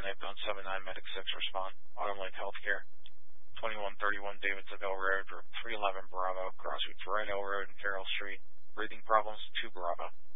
outbound 79 Medic 6 respond. Automlink Healthcare. 2131 Davidsonville Road, 311 Bravo, crossing Ferretto Road and Carroll Street. Breathing problems, 2 Bravo.